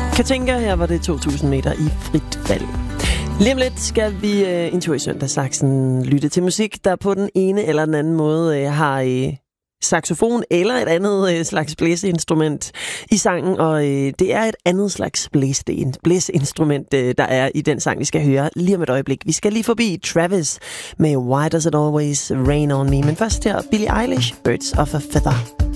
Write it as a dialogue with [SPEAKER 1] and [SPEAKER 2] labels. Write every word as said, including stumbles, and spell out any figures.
[SPEAKER 1] Katinka, her var det to tusind meter i frit fald. Lige om lidt skal vi uh, en tur i søndagsaksen lytte til musik, der på den ene eller den anden måde uh, har uh, saxofon eller et andet uh, slags blæseinstrument i sangen, og uh, det er et andet slags blæse- blæseinstrument, uh, der er i den sang, vi skal høre lige om et øjeblik. Vi skal lige forbi Travis med Why Does It Always Rain On Me, men først her Billie Eilish, Birds of a Feather.